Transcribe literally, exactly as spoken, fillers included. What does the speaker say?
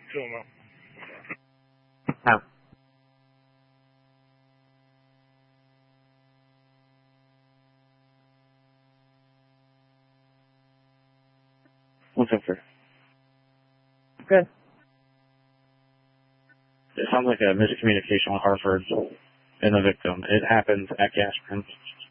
to him. Oh. What's up, sir? Good. It sounds like a miscommunication with Hartford and the victim. It happens at Gasprin.